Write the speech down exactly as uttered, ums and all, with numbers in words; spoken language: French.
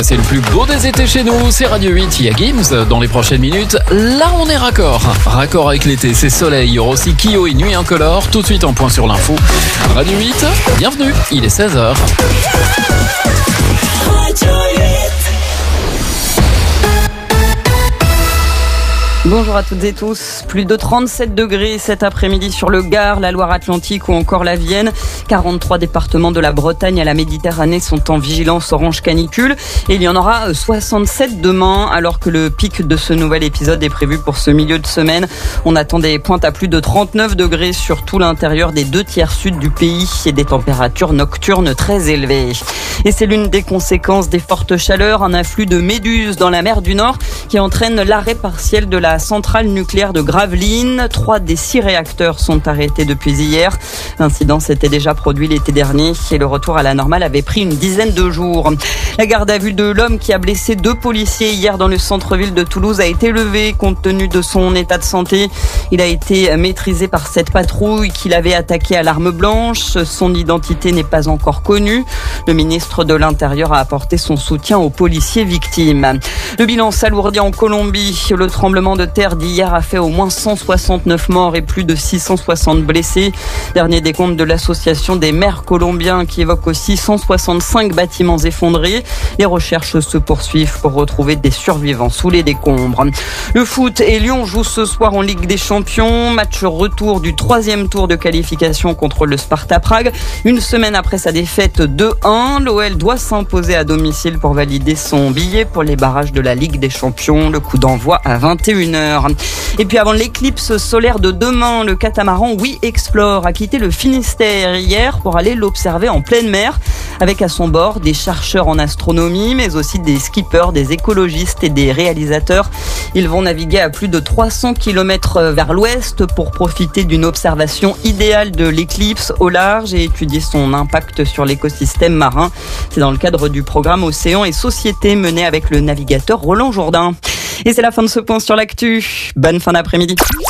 C'est le plus beau des étés chez nous, c'est Radio huit, il y a Gims dans les prochaines minutes. Là on est raccord, raccord avec l'été, c'est soleil, il y aura aussi Kyo et Nuit Incolore. Tout de suite en point sur l'info. Radio huit, bienvenue, il est seize heures. Bonjour à toutes et tous. Plus de trente-sept degrés cet après-midi sur le Gard, la Loire-Atlantique ou encore la Vienne. quarante-trois départements de la Bretagne à la Méditerranée sont en vigilance orange canicule. Et il y en aura soixante-sept demain, alors que le pic de ce nouvel épisode est prévu pour ce milieu de semaine. On attend des pointes à plus de trente-neuf degrés sur tout l'intérieur des deux tiers sud du pays et des températures nocturnes très élevées. Et c'est l'une des conséquences des fortes chaleurs, un afflux de méduses dans la mer du Nord qui entraîne l'arrêt partiel de la centrale nucléaire de Gravelines. Trois des six réacteurs sont arrêtés depuis hier. L'incident s'était déjà produit l'été dernier et le retour à la normale avait pris une dizaine de jours. La garde à vue de l'homme qui a blessé deux policiers hier dans le centre-ville de Toulouse a été levée compte tenu de son état de santé. Il a été maîtrisé par cette patrouille qui l'avait attaqué à l'arme blanche. Son identité n'est pas encore connue. Le ministre de l'Intérieur a apporté son soutien aux policiers victimes. Le bilan s'alourdit en Colombie. Le tremblement de terre d'hier a fait au moins cent soixante-neuf morts et plus de six cent soixante blessés. Dernier décompte de l'association des maires colombiens qui évoque aussi cent soixante-cinq bâtiments effondrés. Les recherches se poursuivent pour retrouver des survivants sous les décombres. Le foot et Lyon jouent ce soir en Ligue des Champions. Match retour du troisième tour de qualification contre le Sparta Prague. Une semaine après sa défaite deux un, l'O L doit s'imposer à domicile pour valider son billet pour les barrages de la Ligue des Champions. Le coup d'envoi à vingt et une heures. Et puis avant l'éclipse solaire de demain, le catamaran We Explore a quitté le Finistère hier pour aller l'observer en pleine mer, avec à son bord des chercheurs en astronomie, mais aussi des skippers, des écologistes et des réalisateurs. Ils vont naviguer à plus de trois cents kilomètres vers l'ouest pour profiter d'une observation idéale de l'éclipse au large et étudier son impact sur l'écosystème marin. C'est dans le cadre du programme Océan et Société mené avec le navigateur Roland Jourdain. Et c'est la fin de ce point sur l'actu. Bonne fin d'après-midi.